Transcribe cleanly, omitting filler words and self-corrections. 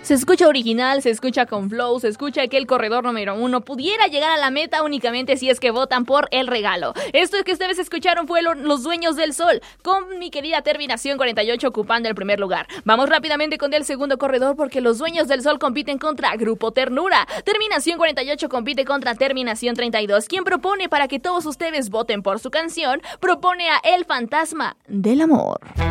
Se escucha original, se escucha con flow, se escucha que el corredor número 1 pudiera llegar a la meta únicamente si es que votan por el regalo. Esto que ustedes escucharon fue Los Dueños del Sol, con mi querida Terminación 48 ocupando el primer lugar. Vamos rápidamente con el segundo corredor porque Los Dueños del Sol compiten contra Grupo Ternura. Terminación 48 compite contra Terminación 32, quien propone para que todos ustedes voten por su canción, propone a El Fantasma del Amor.